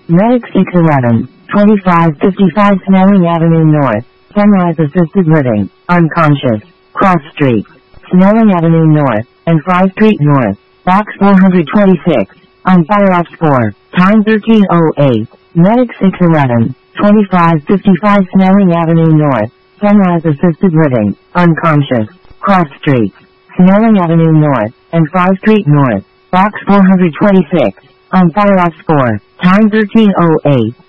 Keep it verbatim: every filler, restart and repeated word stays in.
Medic six eleven, twenty-five fifty-five Snelling Avenue North, Sunrise Assisted Living, unconscious, cross streets, Snelling Avenue North, and Fry Street North, box four twenty-six, on fire off four, time thirteen oh eight, Medic six eleven, twenty-five fifty-five Snelling Avenue North, Sunrise Assisted Living, unconscious, cross streets, Snelling Avenue North, and Fry Street North, box four twenty-six, on fire off four, time thirteen oh eight.